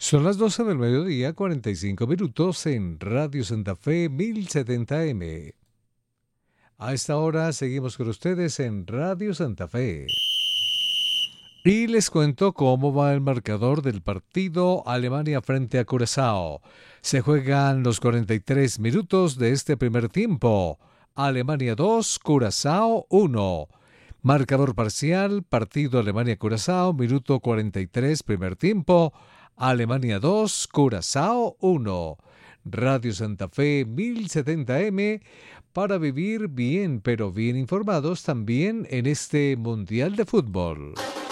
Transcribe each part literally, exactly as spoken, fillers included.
Son las doce del mediodía, cuarenta y cinco minutos en Radio Santa Fe mil setenta eme. A esta hora seguimos con ustedes en Radio Santa Fe. Y les cuento cómo va el marcador del partido Alemania frente a Curazao. Se juegan los cuarenta y tres minutos de este primer tiempo. Alemania dos, Curazao uno. Marcador parcial, partido Alemania-Curazao, minuto cuarenta y tres, primer tiempo. Alemania dos, Curazao uno. Radio Santa Fe mil setenta eme para vivir bien, pero bien informados también en este Mundial de Fútbol.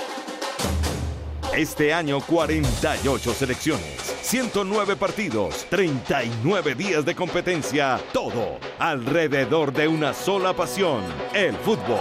Este año cuarenta y ocho selecciones, ciento nueve partidos, treinta y nueve días de competencia, todo alrededor de una sola pasión, el fútbol.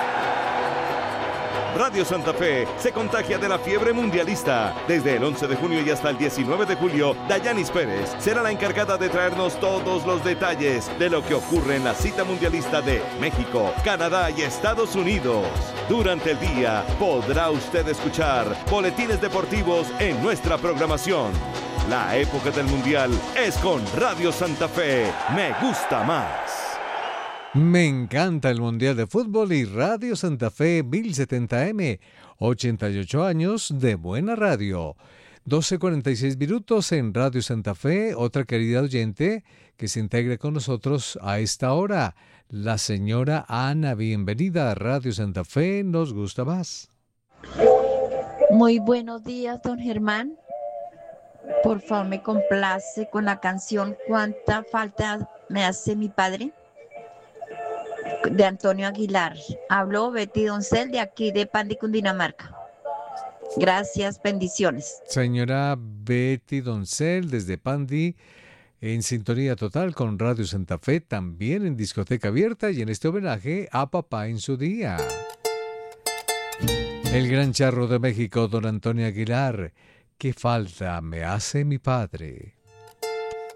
Radio Santa Fe se contagia de la fiebre mundialista. Desde el once de junio y hasta el diecinueve de julio, Dayanis Pérez será la encargada de traernos todos los detalles de lo que ocurre en la cita mundialista de México, Canadá y Estados Unidos. Durante el día podrá usted escuchar boletines deportivos en nuestra programación. La época del mundial es con Radio Santa Fe. Me gusta más. Me encanta el Mundial de Fútbol y Radio Santa Fe mil setenta eme, ochenta y ocho años de buena radio. doce cuarenta y seis minutos en Radio Santa Fe, otra querida oyente que se integre con nosotros a esta hora, la señora Ana. Bienvenida a Radio Santa Fe, nos gusta más. Muy buenos días, don Germán. Por favor, me complace con la canción ¿Cuánta falta me hace mi padre?, de Antonio Aguilar. Habló Betty Doncel de aquí de Pandi, Cundinamarca. Gracias, bendiciones. Señora Betty Doncel desde Pandi, en sintonía total con Radio Santa Fe, también en discoteca abierta y en este homenaje a papá en su día. El gran charro de México, don Antonio Aguilar. ¿Qué falta me hace mi padre?